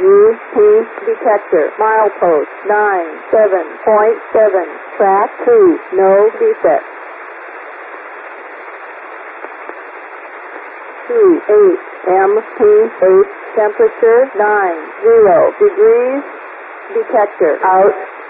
UP detector. Milepost 97.7. Track 2. No defect. 28 MPH. Temperature 90 degrees. Detector out.